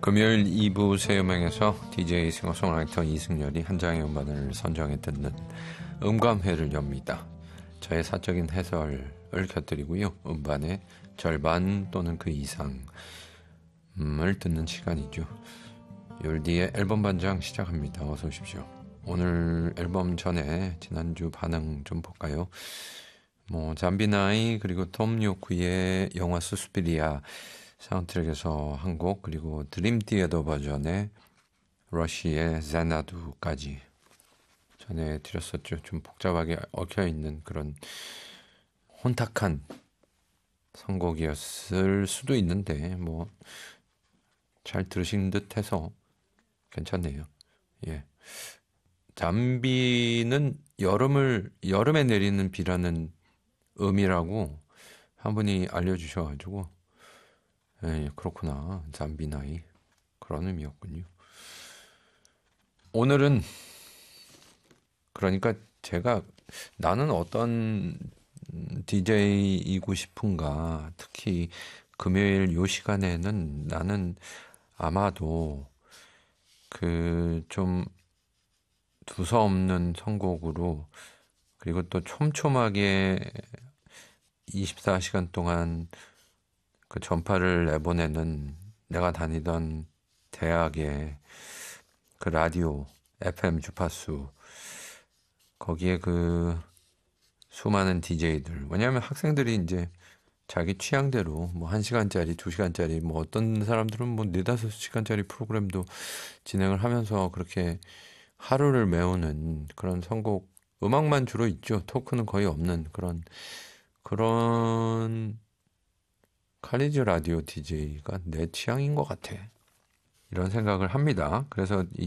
금요일 2부 새음악에서 DJ 싱어송라이터 이승열이 한 장의 음반을 선정해 듣는 음감회를 엽니다. 저의 사적인 해설을 곁들이고요. 음반의 절반 또는 그 이상을 듣는 시간이죠. 율디의 앨범 반장 시작합니다. 어서 오십시오. 오늘 앨범 전에 지난주 반응 좀 볼까요? 잠비나이 그리고 톰 요크의 영화 수스피리아 사운드트랙에서 한 곡, 그리고 드림 티에더 버전의 러쉬의 자나두까지 전해드렸었죠. 좀 복잡하게 얽혀있는 그런 혼탁한 선곡이었을 수도 있는데 잘 들으신 듯 해서 괜찮네요. 예. 잠비는 여름에 내리는 비라는 의미라고 한 분이 알려주셔가지고, 예, 그렇구나. 잠비나이. 그런 의미였군요. 오늘은, 그러니까 제가 나는 어떤 DJ이고 싶은가, 특히 금요일 요 시간에는 나는 아마도 좀 두서없는 선곡으로, 그리고 또 촘촘하게 24시간 동안 그 전파를 내보내는 내가 다니던 대학의 그 라디오 FM 주파수, 거기에 그 수많은 DJ들, 왜냐하면 학생들이 이제 자기 취향대로 1시간짜리, 2시간짜리, 어떤 사람들은 4-5시간짜리 프로그램도 진행을 하면서 그렇게 하루를 메우는 그런 선곡, 음악만 주로 있죠. 토크는 거의 없는 그런 칼리지 라디오 DJ가 내 취향인 것 같아. 이런 생각을 합니다. 그래서